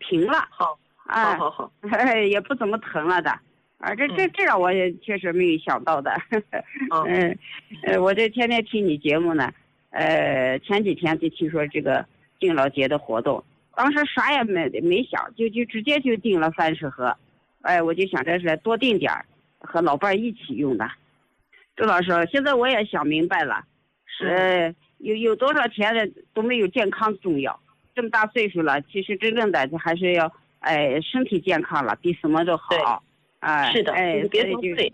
停了。 好， 啊， 好， 也不怎么疼了的。啊，这让我也确实没有想到的。我这天天听你节目呢。前几天就听说这个敬老节的活动，当时啥也没想，就直接就订了30盒。我就想着是多订点儿，和老伴一起用的。周老师，现在我也想明白了，是有多少钱的都没有健康重要。这么大岁数了，其实真正的还是要身体健康了，比什么都好。 是的，别多岁。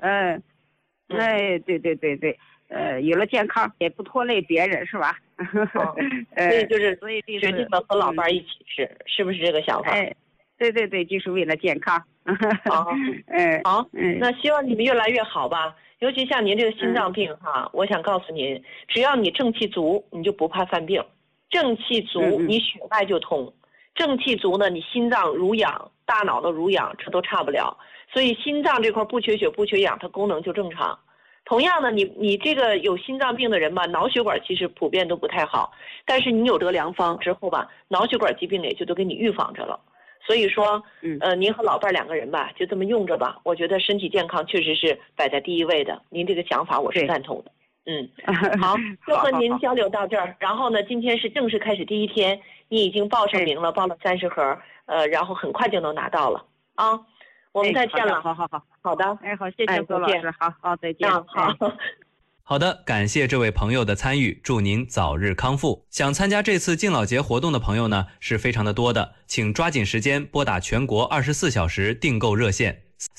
对。有了健康也不拖累别人，是吧？ 所以决定了和老伴一起吃，是不是这个想法？ 对，就是为了健康。 好，那希望你们越来越好吧。尤其像您这个心脏病哈，我想告诉您，只要你正气足，你就不怕犯病。正气足，你血脉就通；正气足呢，你心脏濡养，大脑的濡养，这都差不了。所以心脏这块不缺血不缺氧，它功能就正常。同样的，你这个有心脏病的人吧，脑血管其实普遍都不太好，但是你有得良方之后吧，脑血管疾病也就都给你预防着了。所以说，您和老伴2个人吧，就这么用着吧。我觉得身体健康确实是摆在第一位的。您这个想法我是赞同的。好，就和您交流到这儿。然后呢，今天是正式开始第1天，你已经报上名了，报了30盒，然后很快就能拿到了啊。我们再见了。好的， 好，谢谢周老师，好，再见。 好的，感谢这位朋友的参与，祝您早日康复。想参加这次敬老节活动的朋友呢，是非常的多的，请抓紧时间拨打全国24小时订购热线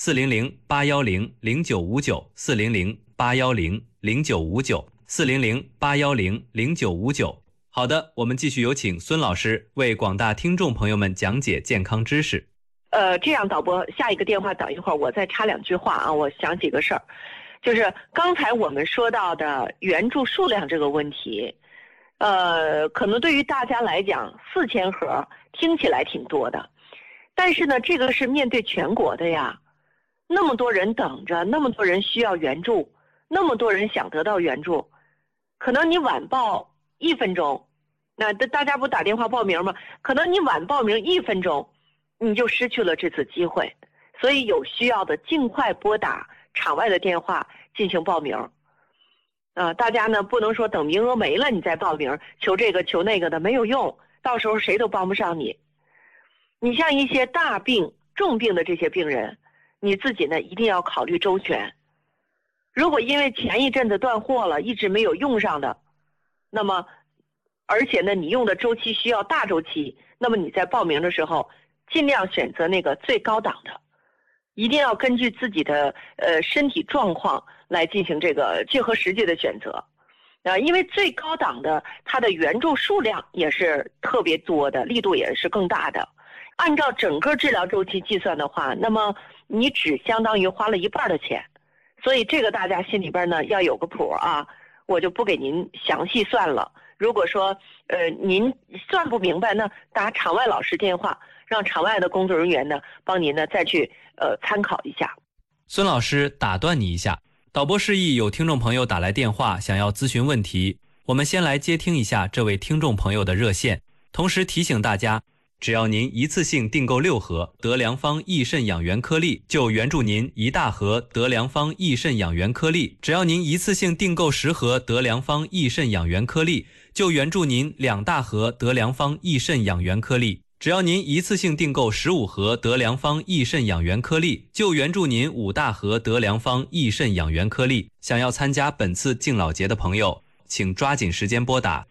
400-810-0959，400-810-0959，400-810-0959。好的，我们继续有请孙老师为广大听众朋友们讲解健康知识。 这样导播，下一个电话等一会儿，我再插2句话啊。我想几个事儿，就是刚才我们说到的援助数量这个问题，可能对于大家来讲，4000盒听起来挺多的，但是呢，这个是面对全国的呀，那么多人等着，那么多人需要援助，那么多人想得到援助，可能你晚报1分钟，那大家不打电话报名吗？可能你晚报名1分钟。你就失去了这次机会，所以有需要的尽快拨打场外的电话进行报名。大家呢不能说等名额没了你再报名，求这个求那个的没有用，到时候谁都帮不上你。你像一些大病重病的这些病人，你自己呢一定要考虑周全。如果因为前一阵子断货了，一直没有用上的，那么而且呢你用的周期需要大周期，那么你在报名的时候尽量选择那个最高档的，一定要根据自己的身体状况来进行这个切合实际的选择。因为最高档的它的援助数量也是特别多的，力度也是更大的。按照整个治疗周期计算的话，那么你只相当于花了1半的钱。所以这个大家心里边呢要有个谱啊，我就不给您详细算了。如果说您算不明白呢，打场外老师电话，让场外的工作人员呢帮您呢再去参考一下。 孙老师，打断你一下，导播示意有听众朋友打来电话想要咨询问题，我们先来接听一下这位听众朋友的热线，同时提醒大家，只要您一次性订购6盒德良方益肾养元颗粒，就援助您1大盒德良方益肾养元颗粒；只要您一次性订购10盒德良方益肾养元颗粒，就援助您2大盒德良方益肾养元颗粒；只要您一次性订购15盒德良方益肾养元颗粒，就援助您5大盒德良方益肾养元颗粒。想要参加本次敬老节的朋友，请抓紧时间拨打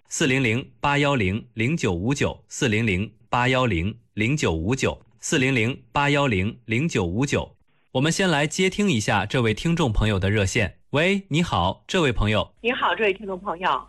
400-810-0959，400-810-0959，400-810-0959。我们先来接听一下这位听众朋友的热线。喂，你好，这位朋友。 你好，这位听众朋友。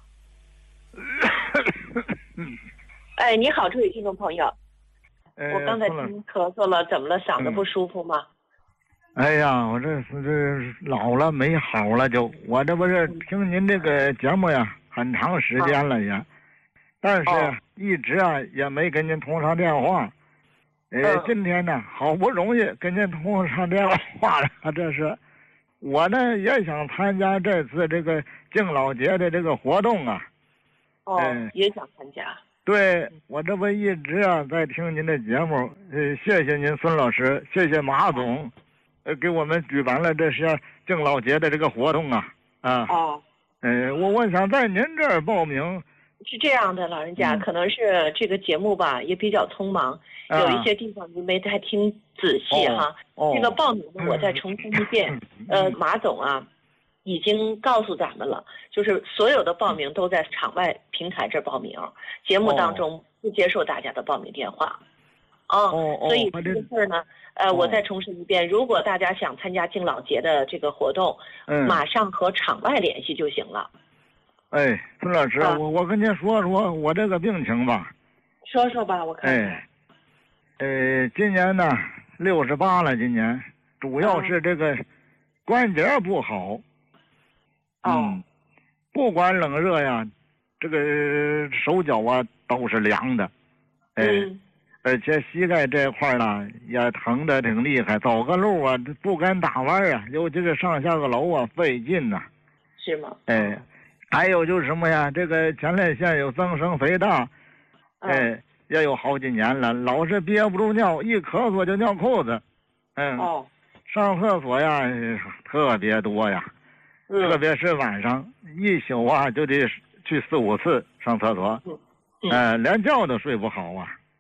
哎，你好，这位听众朋友。我刚才听咳嗽了，怎么了？嗓子不舒服吗？ 哎呀，我这老了没好了，我这不是听您这个节目呀，很长时间了也，但是一直也没跟您通上电话。今天呢，好不容易跟您通上电话了，这是我呢也想参加这次这个敬老节的这个活动啊。 也想参加。 对，我这不一直在听您的节目，谢谢您孙老师，谢谢马总，给我们举办了这是敬老节的这个活动啊。 哦。 我想在您这儿报名。 是这样的，老人家，可能是这个节目吧也比较匆忙，有一些地方您没太听仔细哈。这个报名呢，我再重申一遍，马总已经告诉咱们了，就是所有的报名都在场外平台这儿报名，节目当中不接受大家的报名电话。所以这个事儿呢，我再重申一遍，如果大家想参加敬老节的这个活动，马上和场外联系就行了。 孙老师，我跟您说说我这个病情吧。 说说吧，我看看。 今年呢68了，今年主要是这个关节不好。不管冷热呀，这个手脚都是凉的。而且膝盖这块呢也疼得挺厉害，走个路不敢打弯尤其是上下个楼费劲呐。 是吗？ 还有就是什么呀？这个前列腺有增生肥大，也有好几年了，老是憋不住尿，一咳嗽就尿裤子。上厕所特别多呀，特别是晚上一宿就得去4、5次上厕所，连觉都睡不好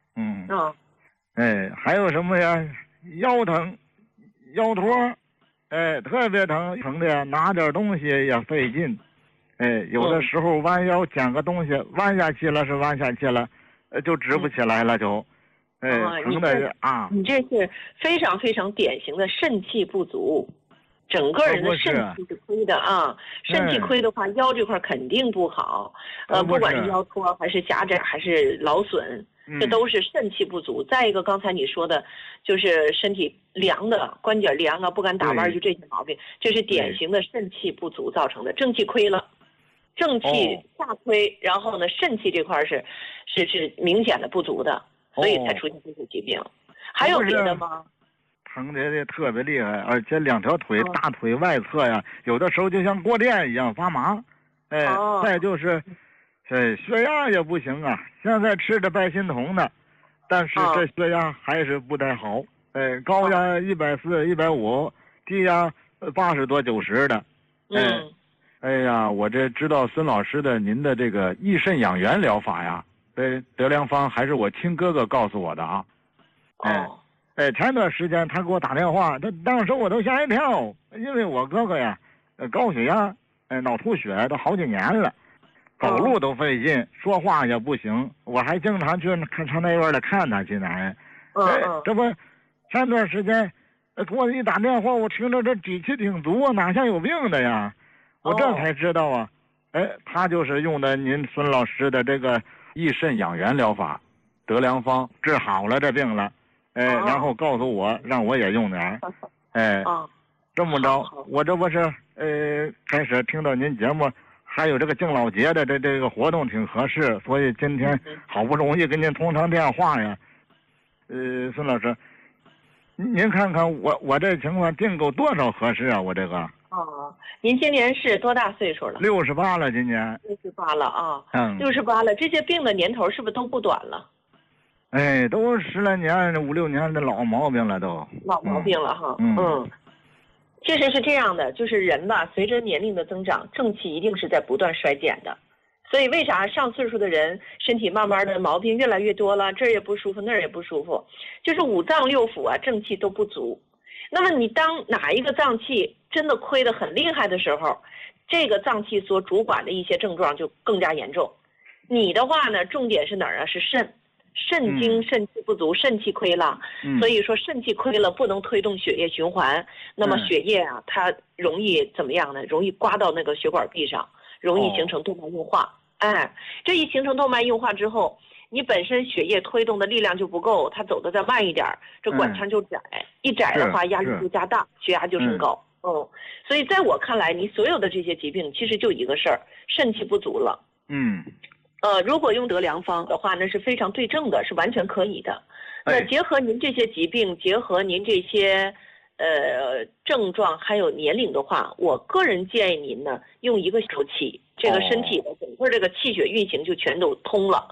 还有什么呀？腰疼，腰托，特别疼的拿点东西也费劲。有的时候弯腰捡个东西，弯下去了是弯下去了，就直不起来了就，疼的你这是非常非常典型的肾气不足，整个人的肾气是亏的肾气亏的话，腰这块肯定不好，不管是腰托还是狭窄还是劳损，这都是肾气不足。再一个，刚才你说的，就是身体凉的，关节凉不敢打弯，就这些毛病，这是典型的肾气不足造成的，正气亏了。正气下亏，然后呢，肾气这块是明显的不足的，所以才出现这些疾病。还有别的吗？ 疼的特别厉害，而且2条腿大腿外侧有的时候就像过电一样发麻。再就是血压也不行现在吃着拜心酮的，但是这血压还是不太好。高压140、150，低压80多90的。 我这知道孙老师的您的这个益肾养元疗法呀，德良方还是我亲哥哥告诉我的前段时间他给我打电话，当时我都吓一跳，因为我哥哥高血压，脑出血都好几年了，走路都费劲，说话也不行，我还经常去上那边来看他去呢。这不前段时间给我一打电话，我听着这底气挺足哪像有病的呀。我这才知道他就是用的您孙老师的这个益肾养元疗法，德良方治好了这病了，然后告诉我让我也用点，这么着，我这不是开始听到您节目，还有这个敬老节的这个活动挺合适，所以今天好不容易跟您通上电话呀，孙老师，您看看我这情况订购多少合适我这个。 您今年是多大岁数了 ？68了，今年。 68了68了，这些病的年头是不是都不短了？ 都10来年、5、6年的老毛病了都。 老毛病了确实是这样的，就是人吧，随着年龄的增长，正气一定是在不断衰减的。所以为啥上岁数的人身体慢慢的毛病越来越多了，这儿也不舒服，那儿也不舒服，就是5脏6腑正气都不足。那么你当哪一个脏器真的亏得很厉害的时候，这个脏器所主管的一些症状就更加严重。你的话呢，重点是哪儿是肾精肾气不足，肾气亏了，所以说肾气亏了不能推动血液循环，那么血液它容易怎么样呢？容易刮到那个血管壁上，容易形成动脉硬化。这一形成动脉硬化之后，你本身血液推动的力量就不够，它走得再慢一点，这管腔就窄，一窄的话压力就加大，血压就升高。所以在我看来，你所有的这些疾病其实就一个事儿，肾气不足了。如果用德良方的话，那是非常对症的，是完全可以的。那结合您这些疾病，结合您这些症状还有年龄的话，我个人建议您呢用一个周期，这个身体的整个这个气血运行就全都通了。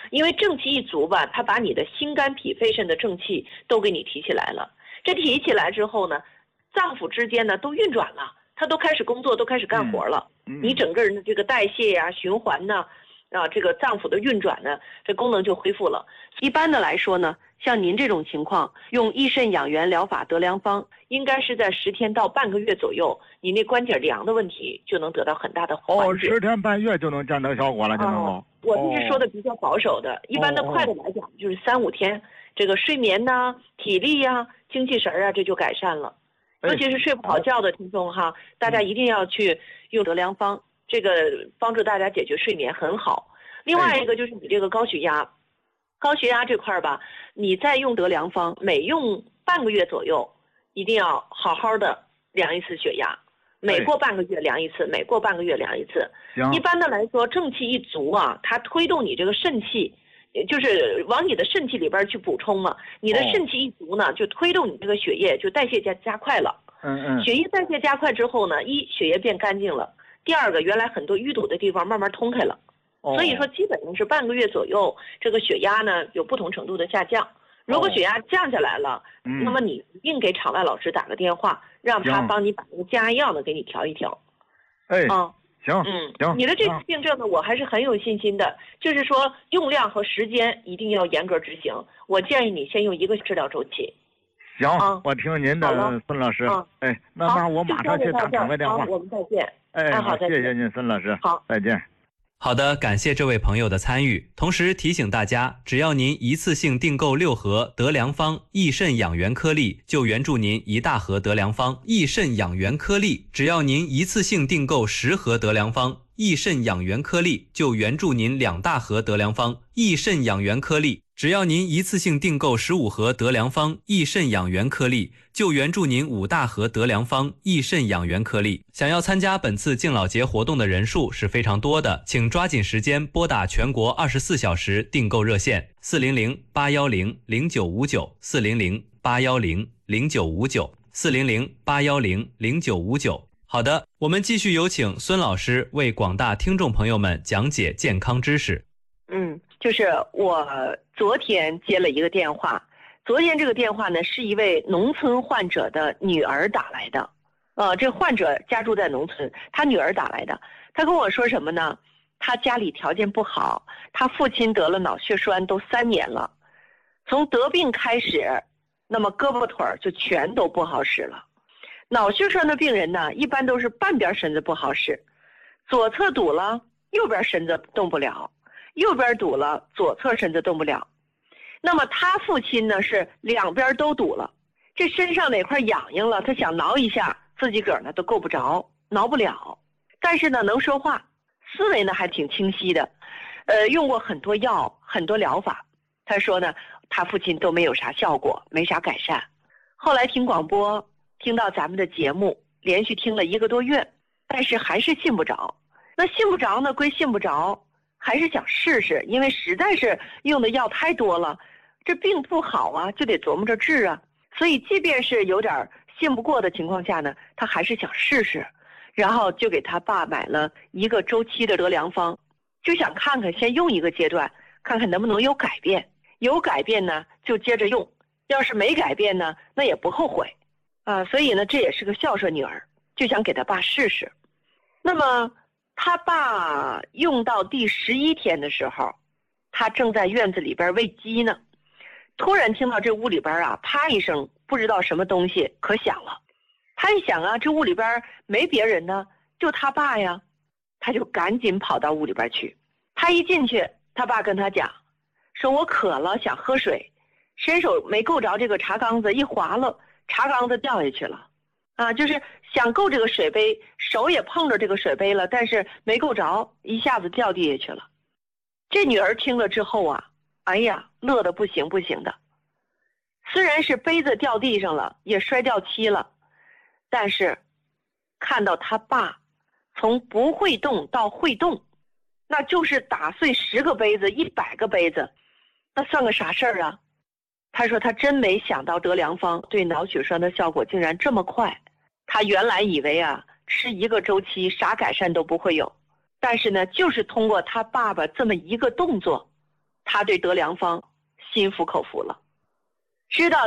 因为正气一足吧，它把你的心肝脾肺肾的正气都给你提起来了。这提起来之后呢，脏腑之间呢都运转了，它都开始工作，都开始干活了。你整个人的这个代谢呀、循环呢，这个脏腑的运转呢，这功能就恢复了。一般的来说呢，像您这种情况，用益肾养元疗法得良方，应该是在10天到半个月左右，你那关节凉的问题就能得到很大的缓解。 10天半月就能见到效果了，就能够。 我这是说的比较保守的，一般的快的来讲就是3、5天，这个睡眠呐、体力呀、精气神啊，这就改善了。尤其是睡不好觉的听众哈，大家一定要去用得良方，这个帮助大家解决睡眠很好。另外一个就是你这个高血压，高血压这块吧，你再用得良方，每用半个月左右，一定要好好的量一次血压，每过半个月量一次，每过半个月量一次。一般的来说，正气一足啊，它推动你这个肾气，就是往你的肾气里边去补充嘛。你的肾气一足呢，就推动你这个血液就代谢加快了。血液代谢加快之后呢，一血液变干净了，第二个原来很多淤堵的地方慢慢通开了。所以说基本上是半个月左右，这个血压呢有不同程度的下降。如果血压降下来了，那么你一定给场外老师打个电话，让他帮你把那个降压药呢给你调一调。 行， 你的这个病症呢，我还是很有信心的，就是说用量和时间一定要严格执行。我建议你先用1个治疗周期。 行，我听您的，孙老师。那我马上去打场外电话。 我们再见。 好，谢谢您，孙老师。 好， 再见。 好的，感谢这位朋友的参与。同时提醒大家，只要您一次性订购6盒得良方益肾养元颗粒，就援助您1大盒得良方益肾养元颗粒；只要您一次性订购10盒得良方益肾养元颗粒，就援助您2大盒得良方益肾养元颗粒；只要您一次性订购15盒得良方益肾养元颗粒，就援助您5大盒得良方益肾养元颗粒。想要参加本次敬老节活动的人数是非常多的，请抓紧时间拨打全国24小时订购热线400-810-0959，400-810-0959，400-810-0959。好的，我们继续有请孙老师为广大听众朋友们讲解健康知识。 就是我昨天接了一个电话，昨天这个电话呢是一位农村患者的女儿打来的，这患者家住在农村，他女儿打来的，他跟我说什么呢？他家里条件不好，他父亲得了脑血栓都3年了，从得病开始，那么胳膊腿就全都不好使了。脑血栓的病人呢，一般都是半边身子不好使，左侧堵了，右边身子动不了，右边堵了，左侧身子动不了。那么他父亲呢是2边都堵了，这身上哪块痒痒了，他想挠一下，自己个儿呢都够不着，挠不了。但是呢能说话，思维呢还挺清晰的，用过很多药，很多疗法。他说呢，他父亲都没有啥效果，没啥改善。后来听广播，听到咱们的节目，连续听了1个多月，但是还是信不着。那信不着呢归信不着，还是想试试，因为实在是用的药太多了，这病不好啊，就得琢磨着治啊。所以即便是有点信不过的情况下呢，他还是想试试，然后就给他爸买了1个周期的得良方，就想看看先用1个阶段，看看能不能有改变，有改变呢就接着用，要是没改变呢，那也不后悔啊。所以呢，这也是个孝顺女儿，就想给他爸试试。那么他爸用到第11天的时候，他正在院子里边喂鸡呢，突然听到这屋里边啊啪一声，不知道什么东西可响了。他一想啊，这屋里边没别人呢，就他爸呀，他就赶紧跑到屋里边去。他一进去，他爸跟他讲，说我渴了想喝水，伸手没够着这个茶缸子，一滑了，茶缸子掉下去了啊，就是想够这个水杯，手也碰着这个水杯了，但是没够着，一下子掉地下去了。这女儿听了之后啊，哎呀，乐得不行不行的。虽然是杯子掉地上了，也摔掉漆了，但是看到他爸从不会动到会动，那就是打碎10个杯子100个杯子，那算个啥事儿啊？他说他真没想到得良方对脑血栓的效果竟然这么快。他原来以为啊，吃1个周期啥改善都不会有，但是呢，就是通过他爸爸这么一个动作， 他对德良方心服口服了，知道